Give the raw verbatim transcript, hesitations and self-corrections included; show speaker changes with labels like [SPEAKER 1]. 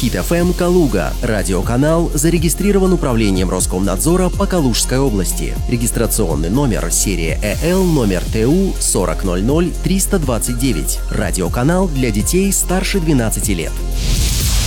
[SPEAKER 1] Хит эф эм Калуга. Радиоканал зарегистрирован управлением Роскомнадзора по Калужской области. Регистрационный номер серия ЭЛ номер ТУ сорок ноль ноль триста двадцать девять. Радиоканал для детей старше двенадцати лет.